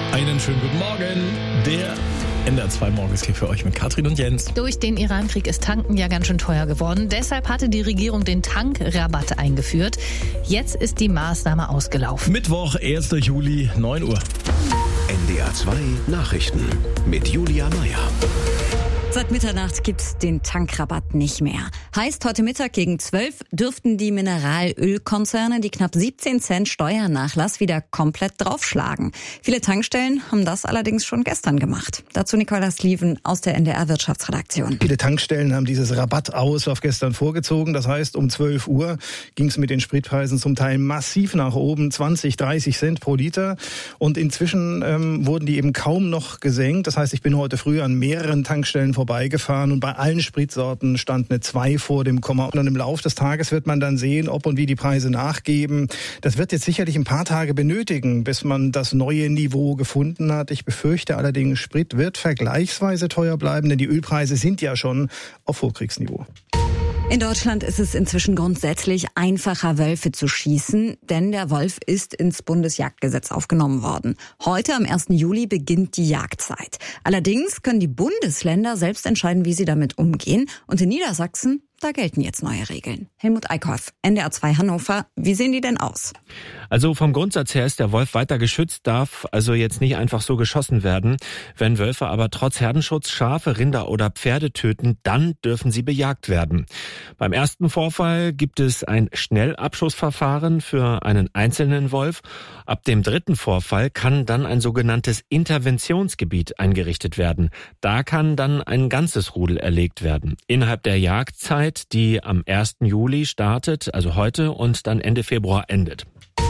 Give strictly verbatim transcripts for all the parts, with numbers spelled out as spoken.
Einen schönen guten Morgen. Der N D R zwei Morgen ist hier für euch mit Katrin und Jens. Durch den Iran-Krieg ist Tanken ja ganz schön teuer geworden. Deshalb hatte die Regierung den Tankrabatt eingeführt. Jetzt ist die Maßnahme ausgelaufen. Mittwoch, erster Juli, neun Uhr. N D R zwei Nachrichten mit Julia Meyer. Seit Mitternacht gibt's den Tankrabatt nicht mehr. Heißt, heute Mittag gegen zwölf dürften die Mineralölkonzerne die knapp siebzehn Cent Steuernachlass wieder komplett draufschlagen. Viele Tankstellen haben das allerdings schon gestern gemacht. Dazu Nicola Sleven aus der N D R Wirtschaftsredaktion. Viele Tankstellen haben dieses Rabatt aus auf gestern vorgezogen. Das heißt, um zwölf Uhr ging's mit den Spritpreisen zum Teil massiv nach oben, zwanzig, dreißig Cent pro Liter. Und inzwischen ähm, wurden die eben kaum noch gesenkt. Das heißt, ich bin heute früh an mehreren Tankstellen vorbeigefahren und bei allen Spritsorten stand eine zwei vor dem Komma. Und im Laufe des Tages wird man dann sehen, ob und wie die Preise nachgeben. Das wird jetzt sicherlich ein paar Tage benötigen, bis man das neue Niveau gefunden hat. Ich befürchte allerdings, Sprit wird vergleichsweise teuer bleiben, denn die Ölpreise sind ja schon auf Vorkriegsniveau. In Deutschland ist es inzwischen grundsätzlich einfacher, Wölfe zu schießen, denn der Wolf ist ins Bundesjagdgesetz aufgenommen worden. Heute, am ersten Juli, beginnt die Jagdzeit. Allerdings können die Bundesländer selbst entscheiden, wie sie damit umgehen. Und in Niedersachsen, da gelten jetzt neue Regeln. Helmut Eickhoff, N D R zwei Hannover. Wie sehen die denn aus? Also vom Grundsatz her ist der Wolf weiter geschützt, darf also jetzt nicht einfach so geschossen werden. Wenn Wölfe aber trotz Herdenschutz Schafe, Rinder oder Pferde töten, dann dürfen sie bejagt werden. Beim ersten Vorfall gibt es ein Schnellabschussverfahren für einen einzelnen Wolf. Ab dem dritten Vorfall kann dann ein sogenanntes Interventionsgebiet eingerichtet werden. Da kann dann ein ganzes Rudel erlegt werden. Innerhalb der Jagdzeit, die am ersten Juli startet, also heute, und dann Ende Februar endet.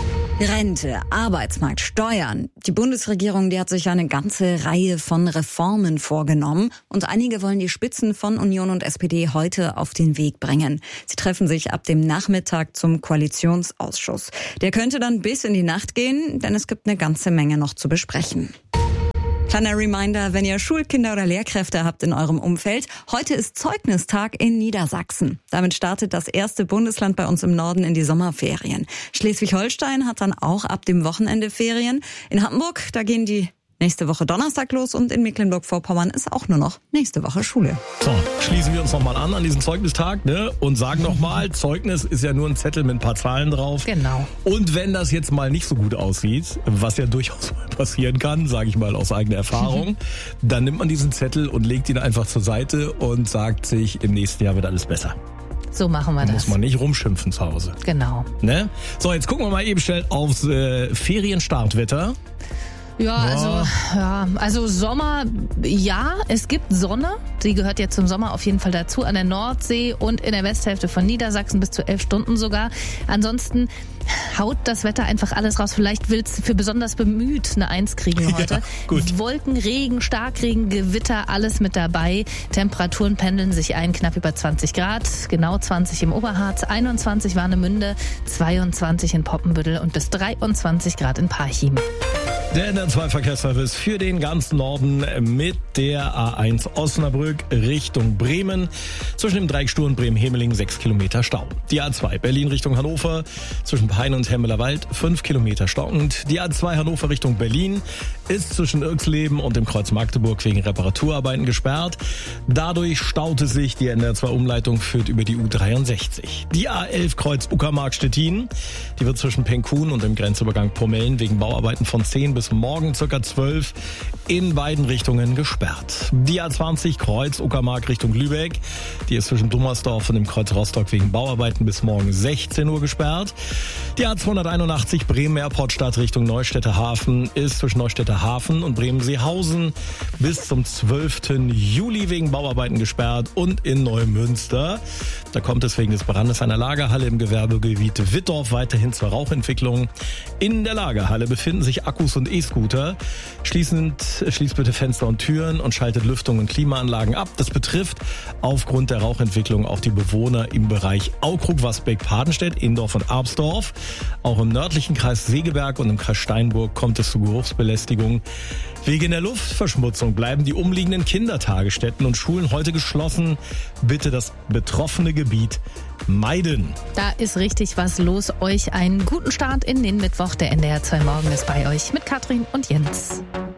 Rente, Arbeitsmarkt, Steuern. Die Bundesregierung, die hat sich eine ganze Reihe von Reformen vorgenommen. Und einige wollen die Spitzen von Union und S P D heute auf den Weg bringen. Sie treffen sich ab dem Nachmittag zum Koalitionsausschuss. Der könnte dann bis in die Nacht gehen, denn es gibt eine ganze Menge noch zu besprechen. Kleiner Reminder, wenn ihr Schulkinder oder Lehrkräfte habt in eurem Umfeld. Heute ist Zeugnistag in Niedersachsen. Damit startet das erste Bundesland bei uns im Norden in die Sommerferien. Schleswig-Holstein hat dann auch ab dem Wochenende Ferien. In Hamburg, da gehen die nächste Woche Donnerstag los und in Mecklenburg-Vorpommern ist auch nur noch nächste Woche Schule. So, schließen wir uns nochmal an an diesen Zeugnistag, ne? Und sagen nochmal, Zeugnis ist ja nur ein Zettel mit ein paar Zahlen drauf. Genau. Und wenn das jetzt mal nicht so gut aussieht, was ja durchaus mal passieren kann, sage ich mal aus eigener Erfahrung, dann nimmt man diesen Zettel und legt ihn einfach zur Seite und sagt sich, im nächsten Jahr wird alles besser. So machen wir das. Muss man nicht rumschimpfen zu Hause. Genau. Ne? So, jetzt gucken wir mal eben schnell aufs äh, Ferienstartwetter. Ja, also, ja, also Sommer, ja, es gibt Sonne. Sie gehört jetzt zum Sommer auf jeden Fall dazu. An der Nordsee und in der Westhälfte von Niedersachsen bis zu elf Stunden sogar. Ansonsten haut das Wetter einfach alles raus. Vielleicht willst du für besonders bemüht eine Eins kriegen heute. Ja, gut. Wolken, Regen, Starkregen, Gewitter, alles mit dabei. Temperaturen pendeln sich ein, knapp über zwanzig Grad. Genau zwanzig im Oberharz, einundzwanzig Warnemünde, zweiundzwanzig in Poppenbüttel und bis dreiundzwanzig Grad in Parchim. Der N D R zwei Verkehrsservice für den ganzen Norden mit der A eins Osnabrück Richtung Bremen. Zwischen dem Dreieck Stur und Bremen-Hemeling sechs Kilometer Stau. Die A zwei Berlin Richtung Hannover zwischen Peine und Hemmeler Wald fünf Kilometer stockend. Die A zwei Hannover Richtung Berlin ist zwischen Irksleben und dem Kreuz Magdeburg wegen Reparaturarbeiten gesperrt. Dadurch staute sich. Die N D R zwei Umleitung führt über die U dreiundsechzig. Die A elf Kreuz Uckermark-Stettin, die wird zwischen Penkhuhn und dem Grenzübergang Pomellen wegen Bauarbeiten von zehn bis morgen circa zwölf in beiden Richtungen gesperrt. Die A zwanzig Kreuz Uckermark Richtung Lübeck, die ist zwischen Dummersdorf und dem Kreuz Rostock wegen Bauarbeiten bis morgen sechzehn Uhr gesperrt. Die A zweihunderteinundachtzig Bremen-Airportstadt Richtung Neustädter Hafen ist zwischen Neustädter Hafen und Bremen-Seehausen bis zum zwölften Juli wegen Bauarbeiten gesperrt. Und in Neumünster, da kommt es wegen des Brandes einer Lagerhalle im Gewerbegebiet Wittdorf weiterhin zur Rauchentwicklung. In der Lagerhalle befinden sich Akkus und E-Scooter. Schließend schließt bitte Fenster und Türen und schaltet Lüftung und Klimaanlagen ab. Das betrifft aufgrund der Rauchentwicklung auch die Bewohner im Bereich Aukrug, Wasbeck, Padenstedt, Indorf und Arbsdorf. Auch im nördlichen Kreis Segeberg und im Kreis Steinburg kommt es zu Geruchsbelästigung. Wegen der Luftverschmutzung bleiben die umliegenden Kindertagesstätten und Schulen heute geschlossen. Bitte das betroffene Gebiet meiden. Da ist richtig was los. Euch einen guten Start in den Mittwoch. Der N D R zwei Morgen ist bei euch mit Katrin und Jens.